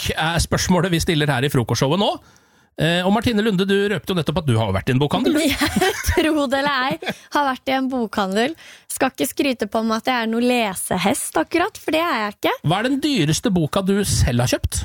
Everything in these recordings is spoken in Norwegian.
er spørsmålet vi stiller her i frokostshowet nå. Og Martine Lunde, du røpte jo nettopp at du har vært i en bokhandel. Tro det eller ei, har vært i en bokhandel. Skal ikke skryte på meg at jeg er noe lesehest akkurat, for det er jeg ikke. Hva er den dyreste boka du selv har kjøpt?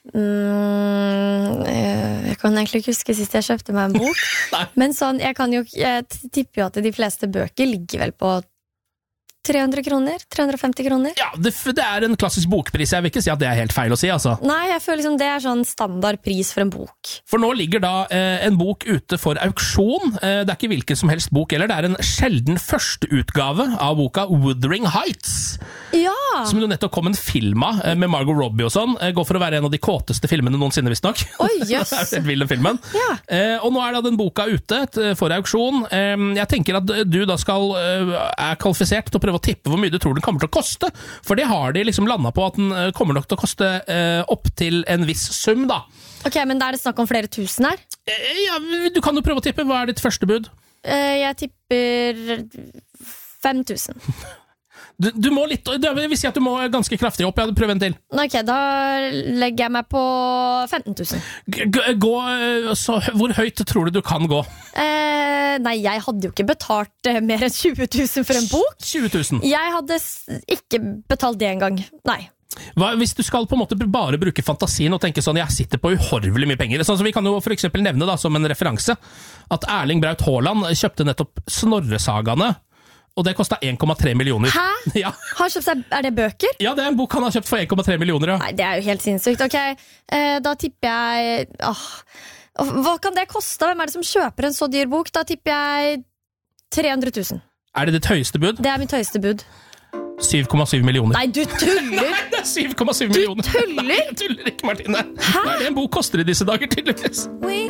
Jeg kan egentlig ikke huske sist jeg kjøpte meg en bok. Men sånn, jeg tipper jo at de fleste bøker ligger vel på 300 kroner, 350 kroner. Ja, det er en klassisk bokpris. Jeg vil ikke si at det er helt feil å si, altså. Nei, jeg føler liksom det er sånn standard pris for en bok. For nå ligger da en bok ute for auksjon. Det er ikke hvilken som helst bok, eller det er en sjelden førsteutgave av boka Wuthering Heights. Ja! Som jo nettopp kom en film av, med Margot Robbie og sånn. Går for å være en av de kåteste filmene noensinne, visst nok. Oi, jøss! Det er helt vild den filmen. Ja. Og nå er da den boka ute for auksjon. Jeg tenker at du da er kvalifisert til å prøve å tippe hvor mye du tror den kommer til å koste, for det har de liksom landet på at den kommer nok til å koste opp til en viss sum da. Ok, men da er det snakk om flere tusen her? Ja, du kan jo prøve å tippe. Hva er ditt første bud? Jeg tipper 5000. Du må litt, det vil si at du må ganske kraftig opp. Jeg hadde prøvd en til. Ok, da legger jeg meg på 15 000. Hvor høyt tror du kan gå? Nei, jeg hadde jo ikke betalt mer enn 20 000 for en bok. 20 000? Jeg hadde ikke betalt det engang, nei. Hvis du skal på en måte bare bruke fantasien og tenke sånn, jeg sitter på uhorvelig mye penger. Sånn som vi kan jo for eksempel nevne da, som en referanse, at Erling Braut Haaland kjøpte nettopp Snorresagaene, og det kostet 1,3 millioner. Hæ? Ja. Har kjøpt seg, er det bøker? Ja, det er en bok han har kjøpt for 1,3 millioner. Ja. Nei, det er jo helt sinnssykt. Ok, da tipper jeg... Hva kan det koste? Hvem er det som kjøper en så dyr bok? Da tipper jeg 300 000. Er det ditt høyeste bud? Det er mitt høyeste bud. 7,7 millioner. Nei, du tuller! Nei, det er 7,7 millioner. Du tuller? Nei, jeg tuller ikke, Martine. Hæ? Hva er det en bok koster i disse dager, tydeligvis?